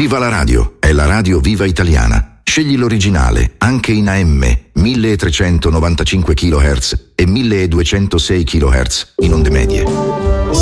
Viva la radio, è la radio Viva Italiana. Scegli l'originale, anche in AM, 1395 kHz e 1206 kHz in onde medie.